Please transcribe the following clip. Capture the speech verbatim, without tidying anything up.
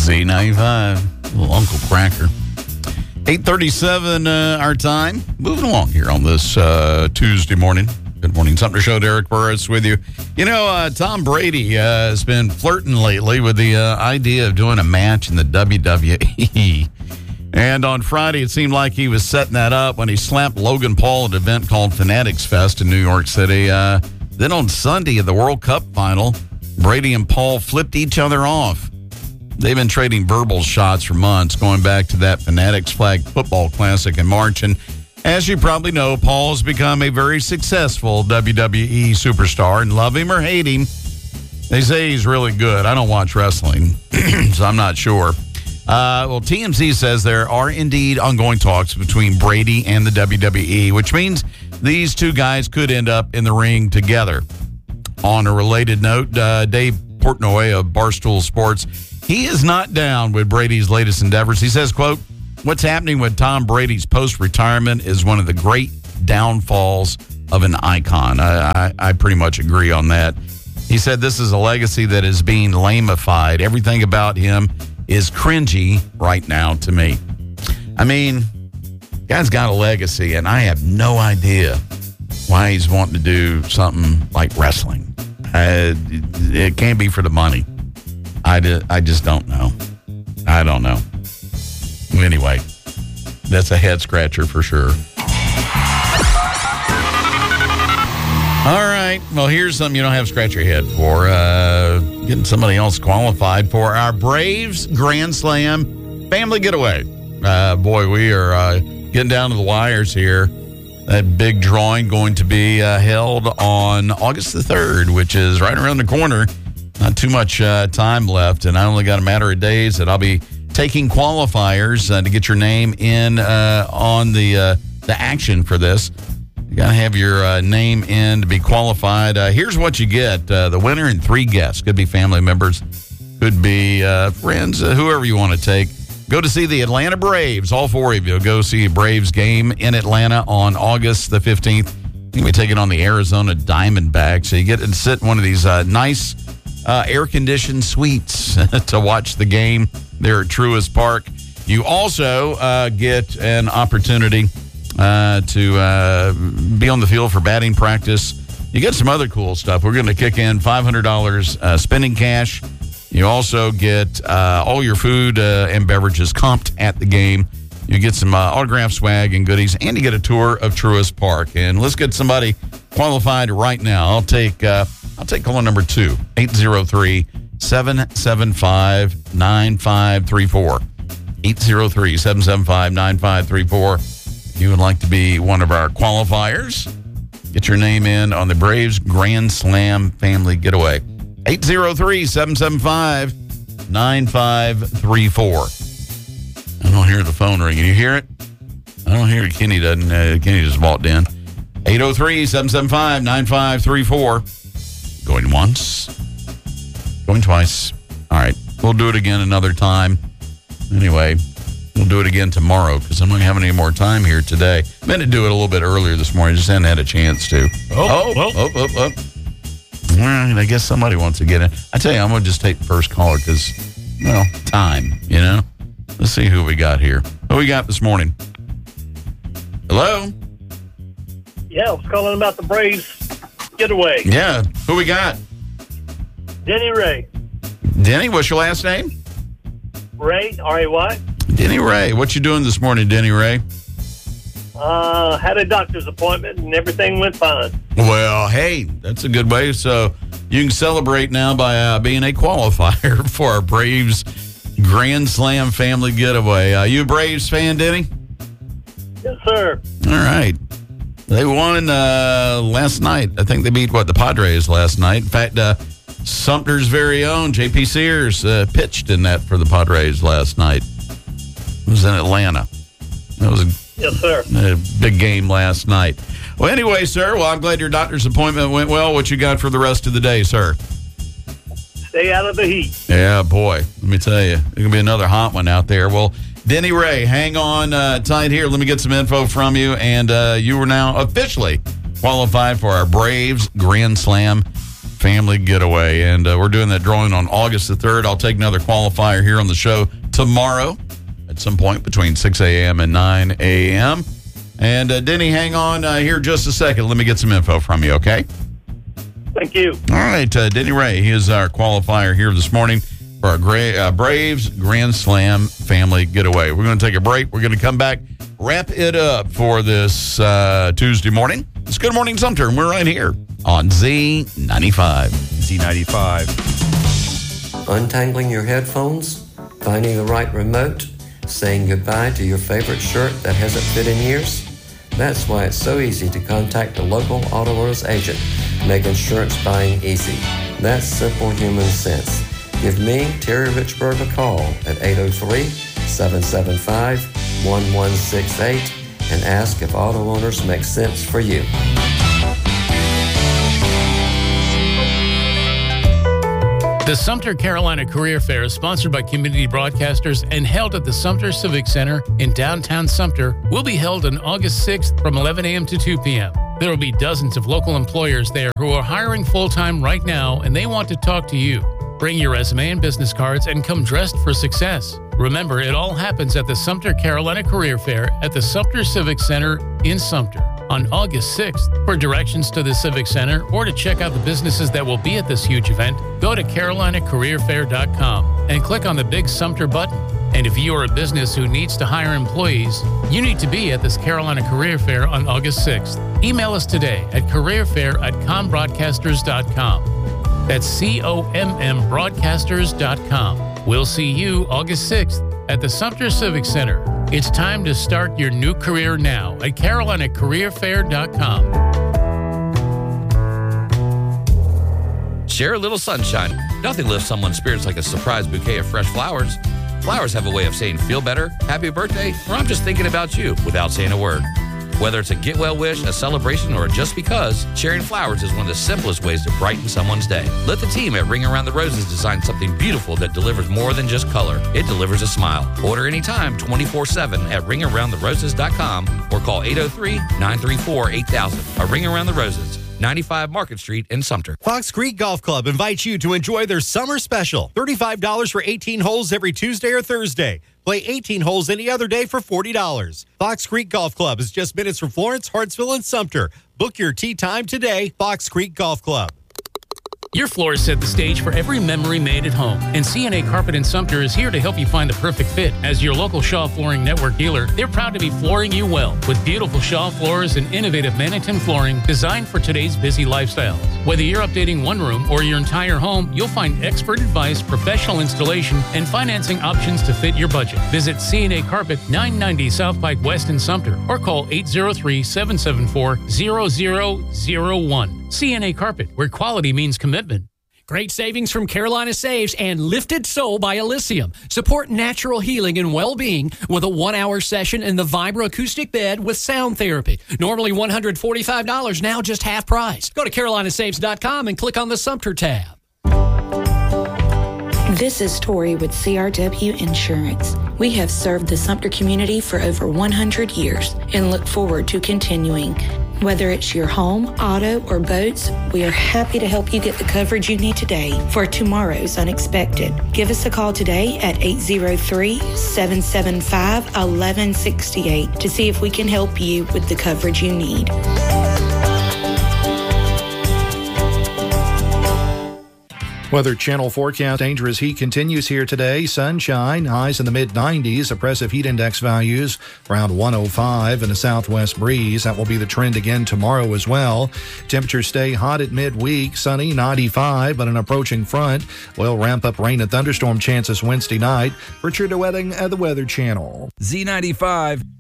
Z ninety-five, little Uncle Cracker. eight thirty-seven uh, our time. Moving along here on this uh, Tuesday morning. Good morning, Sumter Show. Derek Burris with you. You know, uh, Tom Brady uh, has been flirting lately with the uh, idea of doing a match in the W W E. And on Friday, it seemed like he was setting that up when he slapped Logan Paul at an event called Fanatics Fest in New York City. Uh, then on Sunday at the World Cup final, Brady and Paul flipped each other off. They've been trading verbal shots for months, going back to that Fanatics Flag Football Classic in March. And as you probably know, Paul has become a very successful W W E superstar, and love him or hate him, they say he's really good. I don't watch wrestling, so I'm not sure. Uh, well, T M Z says there are indeed ongoing talks between Brady and the W W E, which means these two guys could end up in the ring together. On a related note, uh, Dave Portnoy of Barstool Sports, he is not down with Brady's latest endeavors. He says, quote, "What's happening with Tom Brady's post-retirement is one of the great downfalls of an icon." I, I, I pretty much agree on that. He said, "This is a legacy that is being lamified. Everything about him is cringy right now to me." I mean, guy's got a legacy, and I have no idea why he's wanting to do something like wrestling. Uh, it can't be for the money. I, do, I just don't know. I don't know. Anyway, that's a head scratcher for sure. All right. Well, here's something you don't have to scratch your head for. Uh, getting somebody else qualified for our Braves Grand Slam Family Getaway. Uh, boy, we are uh, getting down to the wires here. That big drawing going to be uh, held on August the third, which is right around the corner. Not too much uh, time left, and I only got a matter of days that I'll be taking qualifiers uh, to get your name in uh, on the uh, the action for this. You got to have your uh, name in to be qualified. Uh, here's what you get. Uh, the winner and three guests. Could be family members, could be uh, friends, uh, whoever you want to take. Go to see the Atlanta Braves. All four of you go see a Braves game in Atlanta on August the fifteenth. You'll be taking on the Arizona Diamondbacks. So you get to sit in one of these uh, nice uh, air-conditioned suites to watch the game there at Truist Park. You also uh, get an opportunity uh, to uh, be on the field for batting practice. You get some other cool stuff. We're going to kick in five hundred dollars uh, spending cash. You also get uh, all your food uh, and beverages comped at the game. You get some uh, autograph swag and goodies, and you get a tour of Truist Park. And let's get somebody qualified right now. I'll take uh, I'll take caller number two, eight zero three, seven seven five, nine five three four. eight zero three, seven seven five, nine five three four. If you would like to be one of our qualifiers, get your name in on the Braves Grand Slam Family Getaway. eight zero three, seven seven five, nine five three four. I don't hear the phone ringing. You hear it? I don't hear it. Kenny doesn't. Uh, Kenny just walked in. eight zero three, seven seven five, nine five three four. Going once. Going twice. All right. We'll do it again another time. Anyway, we'll do it again tomorrow because I'm not having any more time here today. I meant to do it a little bit earlier this morning. Just hadn't had a chance to. Oh, oh, oh, oh, oh. All right, I guess somebody wants to get in. I tell you, I'm going to just take the first caller because, well, time, you know? Let's see who we got here. Who we got this morning? Hello? Yeah, I was calling about the Braves getaway. Yeah, who we got? Denny Ray. Denny, what's your last name? Ray, R A Y. Denny Ray. What you doing this morning, Denny Ray? Uh, had a doctor's appointment and everything went fine. Well, hey, that's a good way. So you can celebrate now by uh, being a qualifier for our Braves Grand Slam Family Getaway. Uh, you a Braves fan, Denny? Yes, sir. All right. They won uh, last night. I think they beat, what, the Padres last night. In fact, uh, Sumter's very own J P Sears uh, pitched in that for the Padres last night. It was in Atlanta. That was a Yes, sir. A big game last night. Well, anyway, sir, well, I'm glad your doctor's appointment went well. What you got for the rest of the day, sir? Stay out of the heat. Yeah, boy. Let me tell you, there's going to be another hot one out there. Well, Denny Ray, hang on uh, tight here. Let me get some info from you. And uh, you are now officially qualified for our Braves Grand Slam family getaway. And uh, we're doing that drawing on August the third. I'll take another qualifier here on the show tomorrow at some point between six a.m. and nine a.m. And uh, Denny, hang on uh, here just a second. Let me get some info from you, okay? Thank you. All right, uh, Denny Ray, he is our qualifier here this morning for our Gra- uh, Braves Grand Slam family getaway. We're going to take a break. We're going to come back, wrap it up for this uh, Tuesday morning. It's Good Morning Sumter, and we're right here on Z ninety-five. Z ninety-five. Untangling your headphones, finding the right remote, saying goodbye to your favorite shirt that hasn't fit in years? That's why it's so easy to contact the local Auto Owners agent. Make insurance buying easy. That's simple human sense. Give me, Terry Richburg, a call at eight oh three, seven seven five, one one six eight and ask if Auto Owners makes sense for you. The Sumter Carolina Career Fair is sponsored by Community Broadcasters and held at the Sumter Civic Center in downtown Sumter. Will be held on August sixth from eleven a.m. to two p.m. There will be dozens of local employers there who are hiring full-time right now, and they want to talk to you. Bring your resume and business cards and come dressed for success. Remember, it all happens at the Sumter Carolina Career Fair at the Sumter Civic Center in Sumter on August sixth. For directions to the Civic Center or to check out the businesses that will be at this huge event, go to carolina career fair dot com and click on the big Sumter button. And if you are a business who needs to hire employees, you need to be at this Carolina Career Fair on August sixth. Email us today at careerfair at combroadcasters dot com. That's C O M M broadcasters dot com. We'll see you August sixth at the Sumter Civic Center. It's time to start your new career now at carolina career fair dot com. Share a little sunshine. Nothing lifts someone's spirits like a surprise bouquet of fresh flowers. Flowers have a way of saying feel better, happy birthday, or I'm just thinking about you without saying a word. Whether it's a get well wish, a celebration, or a just because, sharing flowers is one of the simplest ways to brighten someone's day. Let the team at Ring Around the Roses design something beautiful that delivers more than just color. It delivers a smile. Order anytime twenty-four seven at ring around the roses dot com or call eight oh three, nine three four, eight thousand. A Ring Around the Roses, ninety-five Market Street in Sumter. Fox Creek Golf Club invites you to enjoy their summer special. thirty-five dollars for eighteen holes every Tuesday or Thursday. Play eighteen holes any other day for forty dollars. Fox Creek Golf Club is just minutes from Florence, Hartsville, and Sumter. Book your tee time today, Fox Creek Golf Club. Your floors set the stage for every memory made at home, and C and A Carpet in Sumter is here to help you find the perfect fit. As your local Shaw Flooring Network dealer, they're proud to be flooring you well with beautiful Shaw floors and innovative Mannington flooring designed for today's busy lifestyles. Whether you're updating one room or your entire home, you'll find expert advice, professional installation, and financing options to fit your budget. Visit C and A Carpet, nine ninety South Pike West in Sumter, or call eight oh three, seven seven four, zero zero zero one. C and A Carpet, where quality means commitment. Great savings from Carolina Saves and Lifted Soul by Elysium. Support natural healing and well-being with a one-hour session in the Vibra acoustic bed with sound therapy. Normally one hundred forty-five dollars, now just half price. Go to carolina saves dot com and click on the Sumter tab. This is Tori with C R W Insurance. We have served the Sumter community for over one hundred years and look forward to continuing. Whether it's your home, auto, or boats, we are happy to help you get the coverage you need today for tomorrow's unexpected. Give us a call today at eight oh three, seven seven five, one one six eight to see if we can help you with the coverage you need. Weather Channel forecast. Dangerous heat continues here today. Sunshine, highs in the mid nineties. Oppressive heat index values around one oh five and a southwest breeze. That will be the trend again tomorrow as well. Temperatures stay hot at midweek. Sunny, ninety-five, but an approaching front will ramp up rain and thunderstorm chances Wednesday night. Richard DeWetting at the Weather Channel. Z ninety-five.